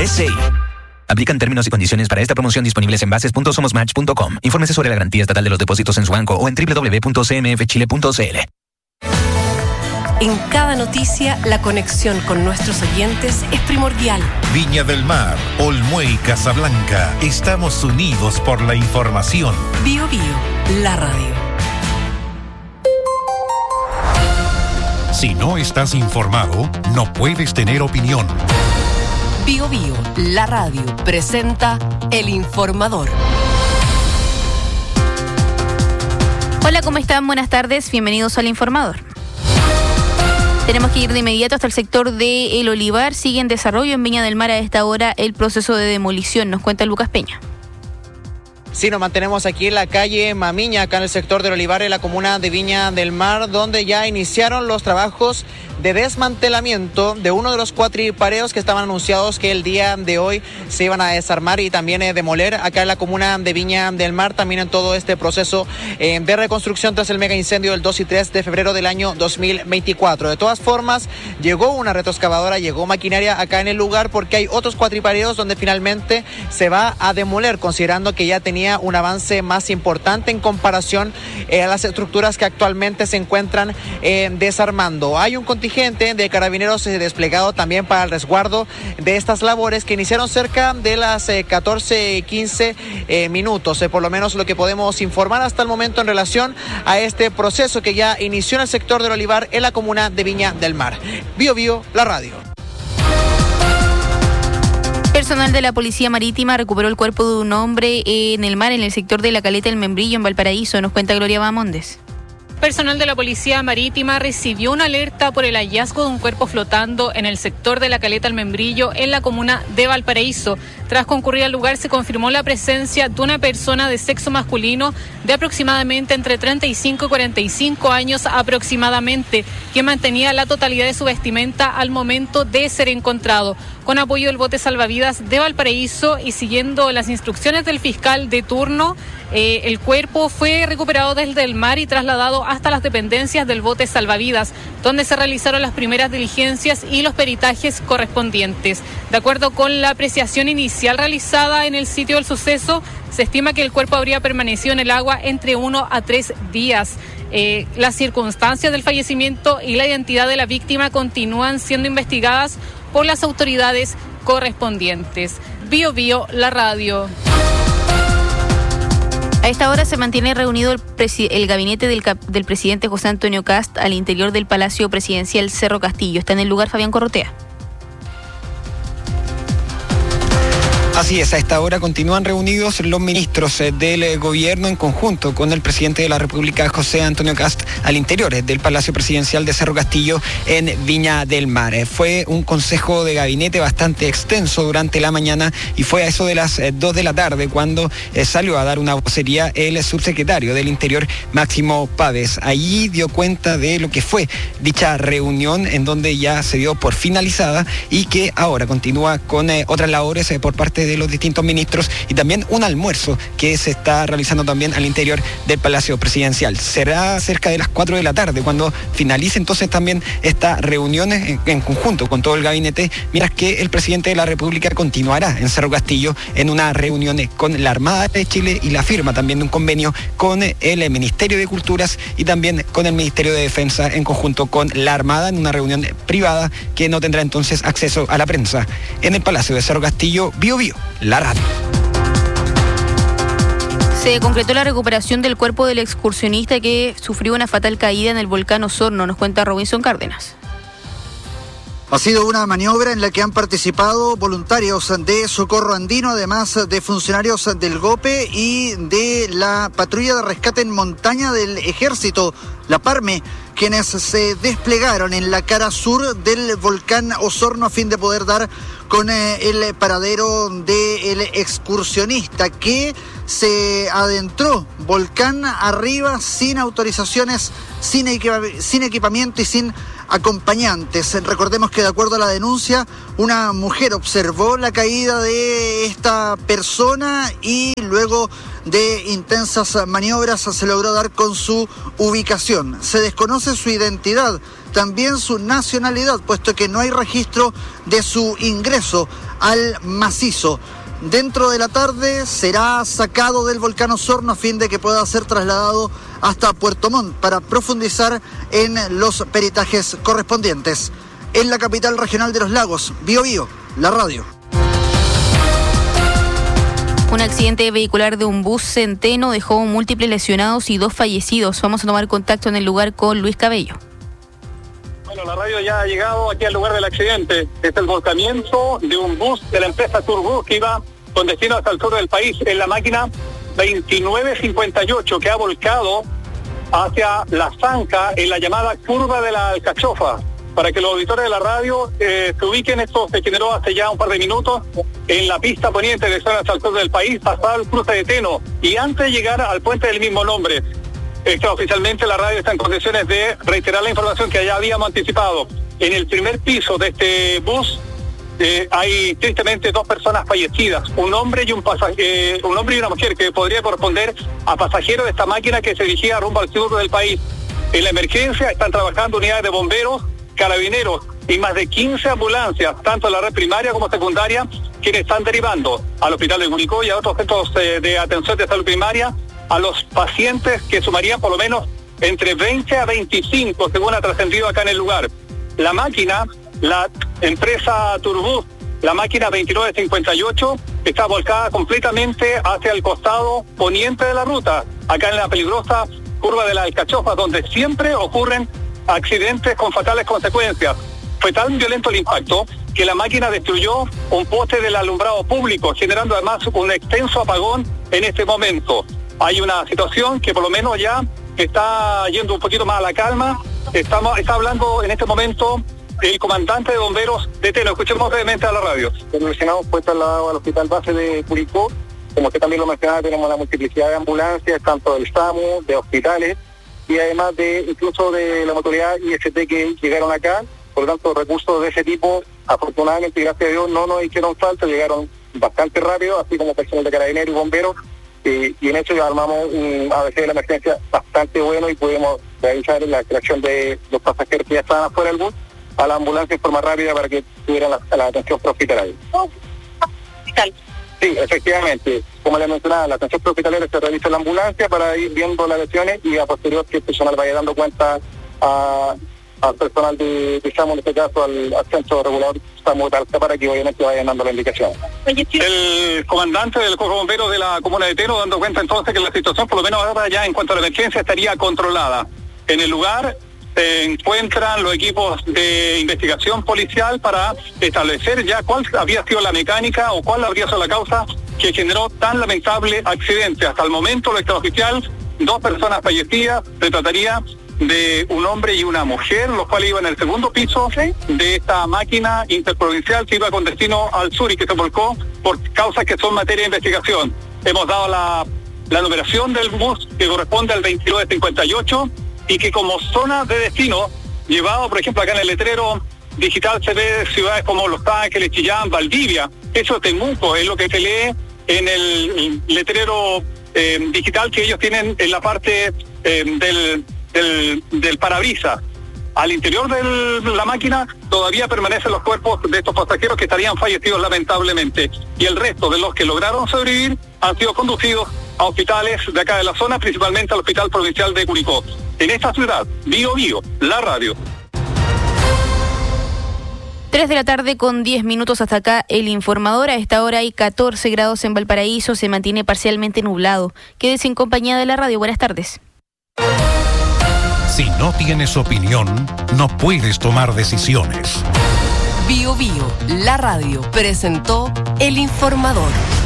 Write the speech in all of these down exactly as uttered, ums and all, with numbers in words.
B C I. Aplican términos y condiciones para esta promoción disponibles en bases punto somos match punto com. Infórmese sobre la garantía estatal de los depósitos en su banco o en doble u doble u doble u punto c m f chile punto c l. En cada noticia, la conexión con nuestros oyentes es primordial. Viña del Mar, Olmué y Casablanca. Estamos unidos por la información. Bio Bio, la radio. Si no estás informado, no puedes tener opinión. Bio Bio, la radio, presenta El Informador. Hola, ¿cómo están? Buenas tardes, bienvenidos al Informador. Tenemos que ir de inmediato hasta el sector de El Olivar. Sigue en desarrollo en Viña del Mar a esta hora el proceso de demolición. Nos cuenta Lucas Peña. Sí, nos mantenemos aquí en la calle Mamiña, acá en el sector del Olivar, en la comuna de Viña del Mar, donde ya iniciaron los trabajos de desmantelamiento de uno de los cuatripareos que estaban anunciados que el día de hoy se iban a desarmar y también eh, demoler acá en la comuna de Viña del Mar, también en todo este proceso eh, de reconstrucción tras el mega incendio del dos y tres de febrero del año dos mil veinticuatro. De todas formas, llegó una retroexcavadora, llegó maquinaria acá en el lugar porque hay otros cuatripareos donde finalmente se va a demoler, considerando que ya tenía un avance más importante en comparación eh, a las estructuras que actualmente se encuentran eh, desarmando. Hay un contingente de carabineros eh, desplegado también para el resguardo de estas labores que iniciaron cerca de las eh, catorce quince eh, minutos, eh, por lo menos lo que podemos informar hasta el momento en relación a este proceso que ya inició en el sector del Olivar en la comuna de Viña del Mar. Bio Bio, la radio. Personal de la Policía Marítima recuperó el cuerpo de un hombre en el mar en el sector de la Caleta del Membrillo en Valparaíso. Nos cuenta Gloria Bamondes. Personal de la Policía Marítima recibió una alerta por el hallazgo de un cuerpo flotando en el sector de la Caleta del Membrillo en la comuna de Valparaíso. Tras concurrir al lugar se confirmó la presencia de una persona de sexo masculino de aproximadamente entre treinta y cinco y cuarenta y cinco años aproximadamente, que mantenía la totalidad de su vestimenta al momento de ser encontrado. Con apoyo del bote salvavidas de Valparaíso y siguiendo las instrucciones del fiscal de turno, eh, el cuerpo fue recuperado desde el mar y trasladado hasta las dependencias del bote salvavidas, donde se realizaron las primeras diligencias y los peritajes correspondientes. De acuerdo con la apreciación inicial realizada en el sitio del suceso, se estima que el cuerpo habría permanecido en el agua entre uno a tres días. Eh, las circunstancias del fallecimiento y la identidad de la víctima continúan siendo investigadas por las autoridades correspondientes. Bio Bio, la radio. A esta hora se mantiene reunido el, presi- el gabinete del, cap- del presidente José Antonio Kast al interior del Palacio Presidencial Cerro Castillo. Está en el lugar Fabián Corrotea. Así es, a esta hora continúan reunidos los ministros del gobierno en conjunto con el presidente de la República, José Antonio Kast, al interior del Palacio Presidencial de Cerro Castillo en Viña del Mar. Fue un consejo de gabinete bastante extenso durante la mañana y fue a eso de las dos de la tarde cuando salió a dar una vocería el subsecretario del Interior, Máximo Pávez. Allí dio cuenta de lo que fue dicha reunión, en donde ya se dio por finalizada y que ahora continúa con eh, otras labores eh, por parte de de los distintos ministros y también un almuerzo que se está realizando también al interior del Palacio Presidencial. Será cerca de las cuatro de la tarde cuando finalice entonces también esta reunión en, en conjunto con todo el gabinete, mientras que el presidente de la República continuará en Cerro Castillo en una reunión con la Armada de Chile y la firma también de un convenio con el Ministerio de Culturas y también con el Ministerio de Defensa en conjunto con la Armada en una reunión privada que no tendrá entonces acceso a la prensa. En el Palacio de Cerro Castillo, Bio Bio, la radio. Se concretó la recuperación del cuerpo del excursionista que sufrió una fatal caída en el volcán Osorno. Nos cuenta Robinson Cárdenas. Ha sido una maniobra en la que han participado voluntarios de Socorro Andino, además de funcionarios del GOPE y de la patrulla de rescate en montaña del Ejército, la PARME, quienes se desplegaron en la cara sur del volcán Osorno a fin de poder dar con eh, el paradero del excursionista que se adentró volcán arriba sin autorizaciones, sin, equipa- sin equipamiento y sin acompañantes. Recordemos que de acuerdo a la denuncia, una mujer observó la caída de esta persona y luego de intensas maniobras se logró dar con su ubicación. Se desconoce su identidad, también su nacionalidad, puesto que no hay registro de su ingreso al macizo. Dentro de la tarde será sacado del volcán Osorno a fin de que pueda ser trasladado hasta Puerto Montt para profundizar en los peritajes correspondientes. En la capital regional de los lagos, Bío Bío, la radio. Un accidente vehicular de un bus centeno dejó múltiples lesionados y dos fallecidos. Vamos a tomar contacto en el lugar con Luis Cabello. Bueno, la radio ya ha llegado aquí al lugar del accidente. Es el volcamiento de un bus de la empresa Turbus que iba con destino hasta el sur del país en la máquina veintinueve cincuenta y ocho que ha volcado hacia la zanca en la llamada curva de la Alcachofa. Para que los auditores de la radio eh, se ubiquen, esto se generó hace ya un par de minutos en la pista poniente de zona hacia el sur del país, pasado el cruce de Teno y antes de llegar al puente del mismo nombre. Extraoficialmente la radio está en condiciones de reiterar la información que ya habíamos anticipado. En el primer piso de este bus eh, hay tristemente dos personas fallecidas, un hombre y un pasaj- eh, un hombre y una mujer que podría corresponder a pasajeros de esta máquina que se dirigía rumbo al sur del país. En la emergencia están trabajando unidades de bomberos, carabineros y más de quince ambulancias, tanto en la red primaria como secundaria, quienes están derivando al hospital de Curicó y a otros centros eh, de atención de salud primaria a los pacientes que sumarían por lo menos entre veinte a veinticinco, según ha trascendido acá en el lugar. La máquina, la empresa Turbus, la máquina veintinueve cincuenta y ocho, está volcada completamente hacia el costado poniente de la ruta, acá en la peligrosa curva de la Alcachofa, donde siempre ocurren accidentes con fatales consecuencias. Fue tan violento el impacto que la máquina destruyó un poste del alumbrado público, generando además un extenso apagón en este momento. Hay una situación que por lo menos ya está yendo un poquito más a la calma. Estamos, está hablando en este momento el comandante de bomberos de Teno. Escuchemos brevemente a la radio. El lesionado fue trasladado al hospital base de Curicó. Como usted también lo mencionaba, tenemos la multiplicidad de ambulancias, tanto del SAMU, de hospitales, y además de incluso de la motoridad I S T que llegaron acá. Por lo tanto, recursos de ese tipo, afortunadamente, gracias a Dios, no nos hicieron falta, llegaron bastante rápido, así como personal de carabineros y bomberos. Eh, y en eso ya armamos un A B C de la emergencia bastante bueno y pudimos realizar la extracción de los pasajeros que ya estaban afuera del bus a la ambulancia de forma rápida para que tuvieran la, la atención prehospitalaria. Sí, efectivamente. Como les mencionaba, la atención prehospitalaria se realiza en la ambulancia para ir viendo las lesiones y a posterior que el personal vaya dando cuenta a, al personal de, de SAMU, en este caso al, al centro regulador SAMU de Talca, para que obviamente vayan dando la indicación. El comandante del Cuerpo de Bomberos de la comuna de Teno dando cuenta entonces que la situación, por lo menos ahora ya en cuanto a la emergencia, estaría controlada. En el lugar se encuentran los equipos de investigación policial para establecer ya cuál había sido la mecánica o cuál habría sido la causa que generó tan lamentable accidente. Hasta el momento, lo extraoficial, dos personas fallecidas, se trataría de un hombre y una mujer, los cuales iban en el segundo piso de esta máquina interprovincial que iba con destino al sur y que se volcó por causas que son materia de investigación. Hemos dado la, la numeración del bus que corresponde al veintinueve cincuenta y ocho y que como zona de destino, llevado por ejemplo acá en el letrero digital se ve ciudades como Los Ángeles, Chillán, Valdivia, eso es Temuco, es lo que se lee en el letrero eh, digital que ellos tienen en la parte eh, del Del, del parabrisas. Al interior de la máquina todavía permanecen los cuerpos de estos pasajeros que estarían fallecidos lamentablemente, y el resto de los que lograron sobrevivir han sido conducidos a hospitales de acá de la zona, principalmente al Hospital Provincial de Curicó. En esta ciudad, Bío Bío, la radio. tres de la tarde con diez minutos hasta acá el informador. A esta hora hay catorce grados en Valparaíso, se mantiene parcialmente nublado. Quédese en compañía de la radio. Buenas tardes. Si no tienes opinión, no puedes tomar decisiones. Bío Bío, la radio, presentó El Informador.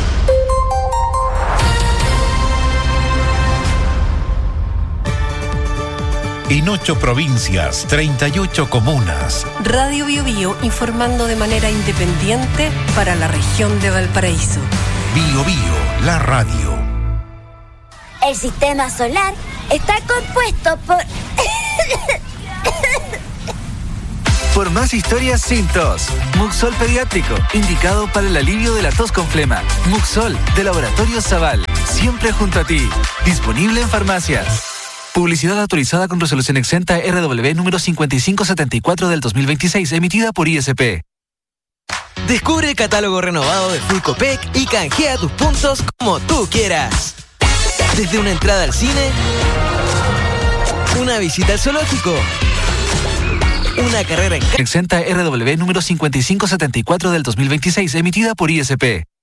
En ocho provincias, treinta y ocho comunas. Radio Bío Bío, informando de manera independiente para la región de Valparaíso. Bío Bío, la radio. El sistema solar está compuesto por... Por más historias sin tos. Muxol Pediátrico, indicado para el alivio de la tos con flema. Muxol, de Laboratorio Zaval, siempre junto a ti. Disponible en farmacias. Publicidad autorizada con resolución exenta R W número cincuenta y cinco setenta y cuatro del dos mil veintiséis, emitida por I S P. Descubre el catálogo renovado de Fulcopec y canjea tus puntos como tú quieras. Desde una entrada al cine, una visita al zoológico, una carrera en... Exenta R W número cincuenta y cinco setenta y cuatro del dos mil veintiséis, emitida por I S P.